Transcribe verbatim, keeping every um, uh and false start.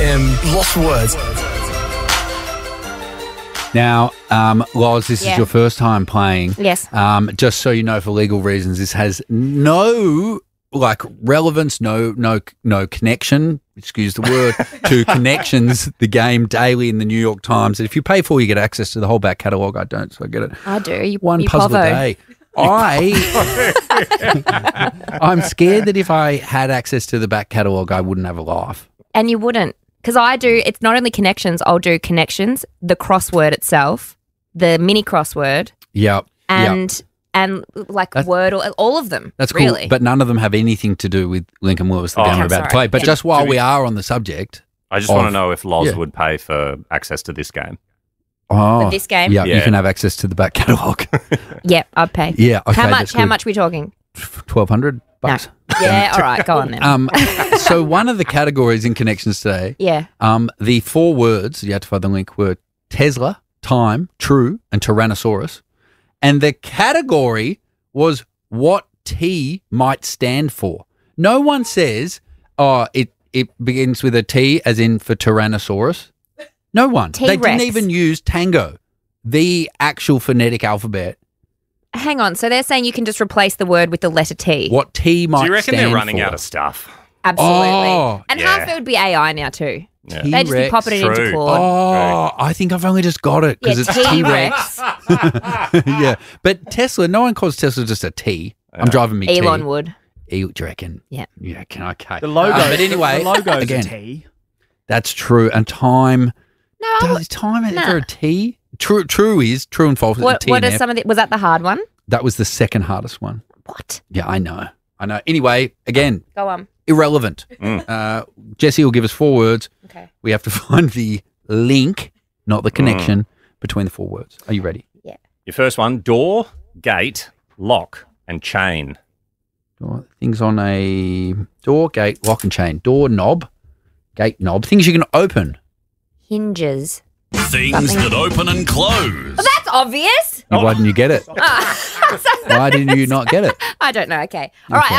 M. Lost words. Now, um, Loz, this Yeah. is your first time playing. Yes. Um, just so you know, for legal reasons, this has no like relevance, no, no, no connection. Excuse the word to connections. The game daily in the New York Times. If you pay for, you get access to the whole back catalogue. I don't, so I get it. I do. You, One you puzzle povo. a day. I, I'm scared that if I had access to the back catalogue, I wouldn't have a life. And you wouldn't. Because I do, it's not only connections, I'll do connections, the crossword itself, the mini crossword, Yep. and yep. and like That's- Wordle, all of them. That's cool. really. But none of them have anything to do with Lincoln Lewis, the Oh, game we're I'm about sorry. to play. But Yeah. just while To be- we are on the subject. I just of- want to know if Loz yeah. would pay for access to this game. Oh, For this game? Yeah, you Yeah. can have access to the back catalogue. Yeah, I'd pay. yeah. Okay, how much? that's How good. much are we talking? twelve hundred bucks. Yeah, all right, go on then. Um, so one of the categories in connections today, yeah. um, the four words, you had to find the link, were Tesla, time, true, and Tyrannosaurus. And the category was what T might stand for. No one says, oh, it, it begins with a T as in for Tyrannosaurus. No one. They T-Rex. didn't even use Tango, the actual phonetic alphabet. Hang on. So they're saying you can just replace the word with the letter T. What T might Do you reckon stand they're running for. out of stuff? Absolutely. Oh, and yeah. half it would be A I now too. Yeah. T- They just be T-Rex. popping it into True. Claude. Oh, I think I've only just got it because yeah, it's T-Rex. T-Rex. yeah, but Tesla, no one calls Tesla just a T. I'm driving me Elon T. would. E, do you reckon? Yeah. Yeah, can I? Okay. The logo. Uh, but anyway, the logo's again, a T. that's true. And time, No. I does would- time, is nah. there a T? True, true is, true and false is a What, T what and are F. some of the, was that the hard one? That was the second hardest one. What? Yeah, I know. I know. Anyway, again, Go on. irrelevant. Mm. Uh, Jesse will give us four words. Okay. We have to find the link, not the connection, between the four words. Are you ready? Your first one, door, gate, lock, and chain. Door, things on a door, gate, lock and chain. Door knob, gate knob. Things you can open. Hinges. Things Something. that open and close. That's obvious. Why didn't you get it? Why didn't you not get it? I don't know. Okay. All right.